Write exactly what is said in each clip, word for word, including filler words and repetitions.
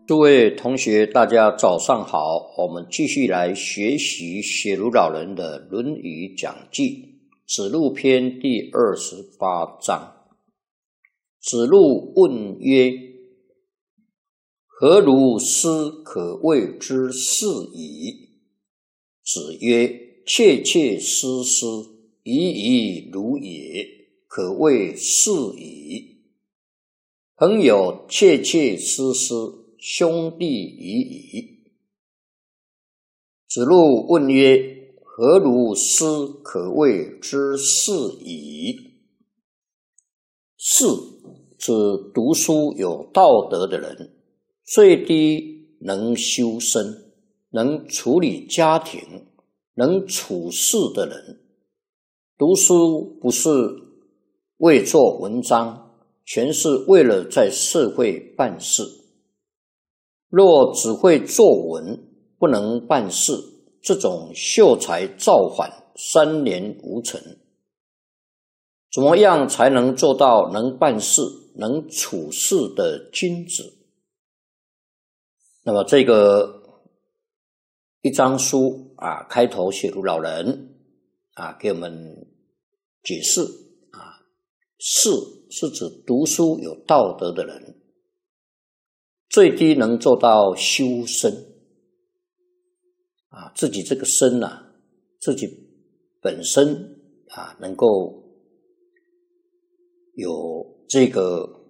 诸位同学，大家早上好，我们继续来学习写如老人的《论语讲记》子路篇第二十八章。子路问曰：何如斯可谓之是矣？子曰：切切斯斯，已矣如也，可谓是矣。朋友切切斯斯，兄弟已矣。子路问曰：何如斯可谓之是矣？是指读书有道德的人，最低能修身，能处理家庭，能处事的人。读书不是为做文章，全是为了在社会办事。若只会作文，不能办事，这种秀才造反，三年无成。怎么样才能做到能办事、能处事的君子？那么这个一章书啊，开头写如老人啊，给我们解释啊，是是指读书有道德的人。最低能做到修身啊，自己这个身啊，自己本身啊，能够有这个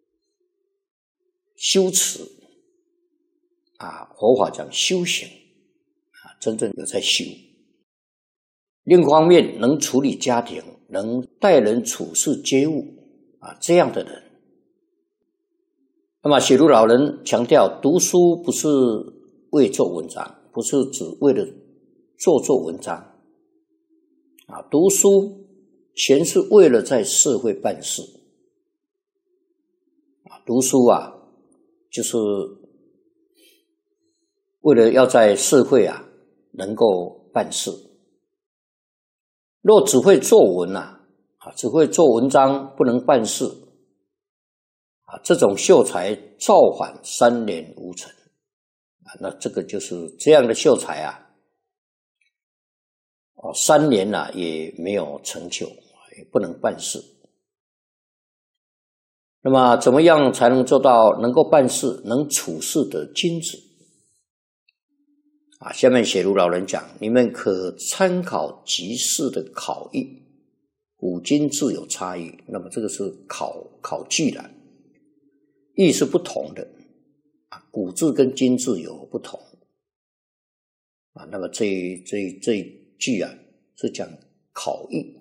修持啊，佛法讲修行啊，真正有在修。另一方面，能处理家庭，能待人处事接物啊，这样的人。那么写如老人强调，读书不是为做文章，不是只为了做做文章啊，读书全是为了在社会办事啊，读书啊，就是为了要在社会啊能够办事。若只会作文啊，啊，只会做文章，不能办事啊，这种秀才造反三年无成啊，那这个就是这样的秀才啊，哦，三年啊也没有成就，也不能办事。那么怎么样才能做到能够办事、能处事的君子？啊，下面写如老人讲，你们可参考集市的考义，古今字有差异，那么这个是考考据了。义是不同的啊，古字跟今字有不同啊。那么这这这一句啊是讲考义，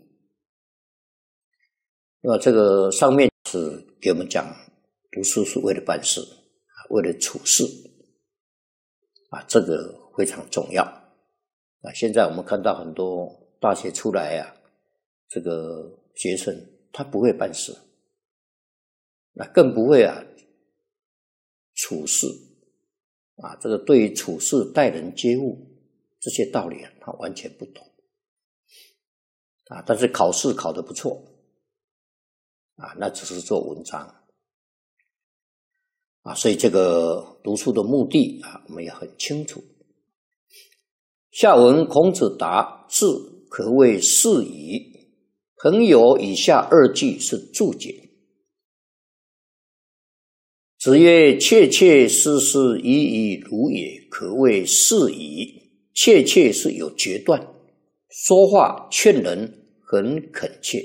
那么这个上面是给我们讲读书是为了办事啊，为了处事啊，这个非常重要啊。现在我们看到很多大学出来啊，这个学生他不会办事，那更不会啊处事啊，这个对于处事、待人接物这些道理啊，它完全不懂啊。但是考试考得不错啊，那只是做文章啊，所以这个读书的目的啊，我们也很清楚。下文孔子答：是可谓是矣。朋友以下二句是注解。子曰：切切斯斯，已矣如也，可谓是矣。切切是有决断，说话劝人很恳切。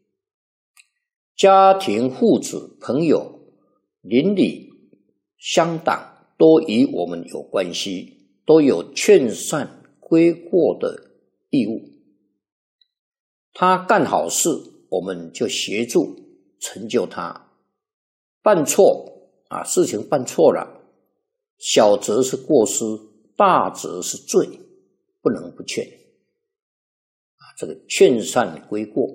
家庭、父子、朋友、邻里、乡党都与我们有关系，都有劝善归过的义务。他干好事，我们就协助成就他；办错啊，事情办错了，小则是过失，大则是罪，不能不劝啊。这个劝善归过。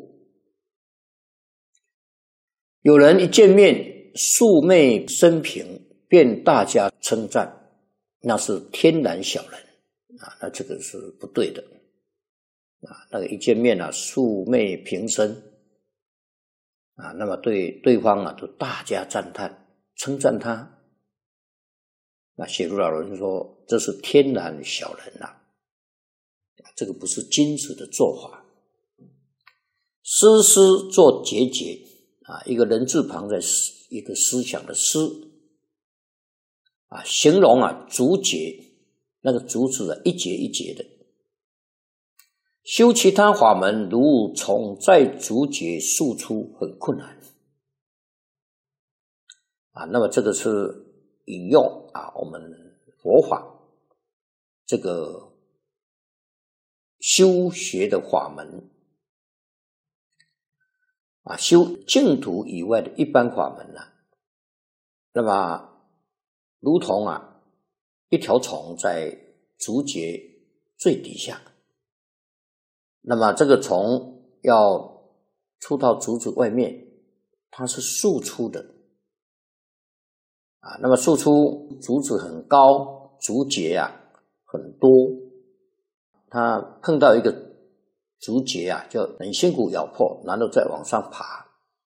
有人一见面素昧生平，便大家称赞，那是天然小人啊，那这个是不对的啊。那个一见面啊，素昧平生啊，那么对对方啊都大加赞叹，称赞他， 那写如老人说，这是天然小人呐、啊，这个不是君子的做法。思思做节节啊，一个人字旁在一个思想的思啊，形容啊竹节，那个竹子啊一节一节的。修其他法门，如从在竹节速出，很困难啊。那么这个是引用啊我们佛法这个修学的法门啊，修净土以外的一般法门啊，那么如同啊一条虫在竹节最底下，那么这个虫要出到竹子外面，它是速出的啊。那么速出竹子很高，竹节啊很多，它碰到一个竹节啊，就很辛苦咬破，然后再往上爬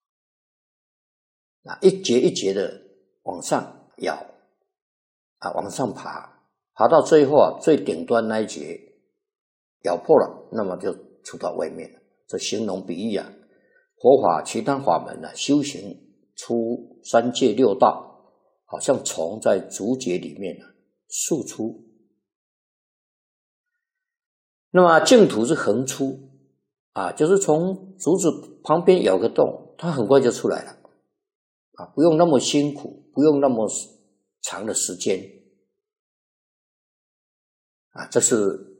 啊，一节一节的往上咬啊，往上爬，爬到最后啊，最顶端那一节咬破了，那么就出到外面了。这形容比喻啊，佛法其他法门啊，修行出三界六道，好像虫在竹节里面啊速出。那么净土是横出啊，就是从竹子旁边咬个洞，它很快就出来了啊，不用那么辛苦，不用那么长的时间啊。这是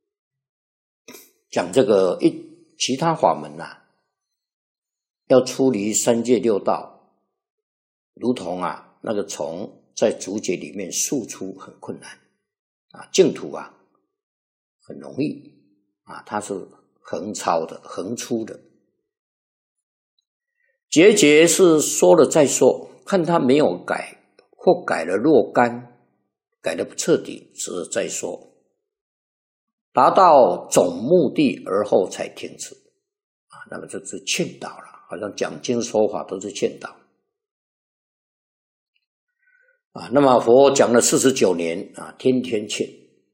讲这个一其他法门啊，要出离三界六道，如同啊那个虫在竹节里面速出很困难啊，净土啊很容易啊，它是横超的，横出的。节节是说了再说，看他没有改，或改了若干，改得不彻底，只是再说，达到总目的而后才停止啊。那么这是劝导了，好像讲经说法都是劝导啊。那么佛讲了四十九年啊，天天劝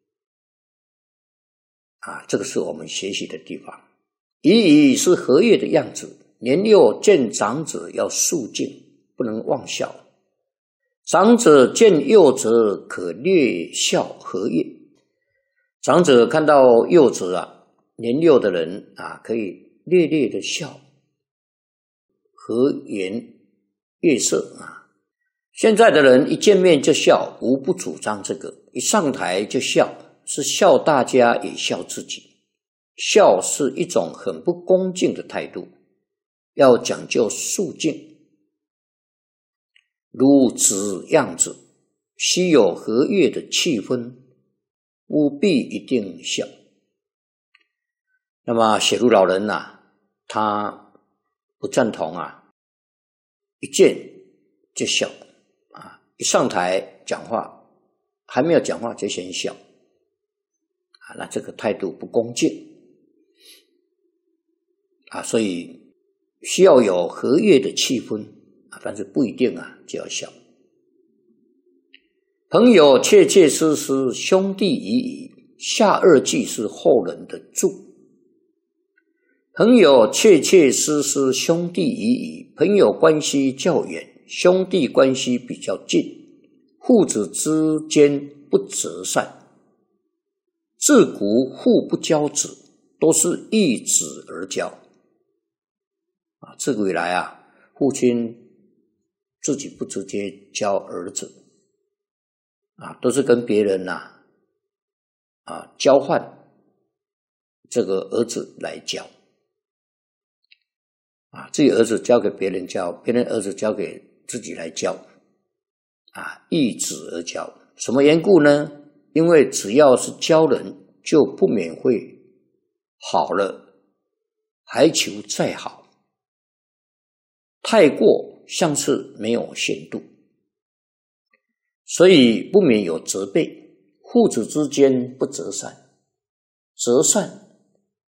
啊，这个是我们学习的地方。已已是荷叶的样子，年幼见长者要肃静，不能妄笑。长者见幼者可略笑荷叶。长者看到幼子啊，年幼的人啊，可以略略的笑，和颜悦色啊。现在的人一见面就笑，无不主张这个，一上台就笑，是笑大家也笑自己。笑是一种很不恭敬的态度，要讲究肃静。如此样子，须有和悦的气氛，务必一定笑。那么写如老人啊，他不赞同啊，一见就笑啊，一上台讲话，还没有讲话就先笑啊，那这个态度不恭敬啊，所以需要有和悦的气氛啊，但是不一定啊就要笑。朋友切切实实，兄弟已矣，下二句是后人的注。朋友切切实实，兄弟已矣，朋友关系较远，兄弟关系比较近，父子之间不择善，自古父不教子，都是易子而教啊。自古以来啊，父亲自己不直接教儿子啊，都是跟别人呐 啊, 啊交换这个儿子来教啊，自己儿子交给别人教，别人儿子交给自己来教啊，易子而教。什么缘故呢？因为只要是教人，就不免会好了还求再好，太过像是没有限度，所以不免有责备。父子之间不择善，择善